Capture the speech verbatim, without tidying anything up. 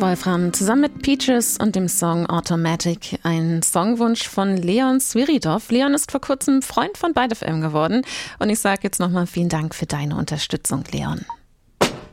Wolfram zusammen mit Peaches und dem Song Automatic, ein Songwunsch von Leon Sviridov. Leon ist vor kurzem Freund von Byte F M geworden und ich sage jetzt nochmal vielen Dank für deine Unterstützung, Leon.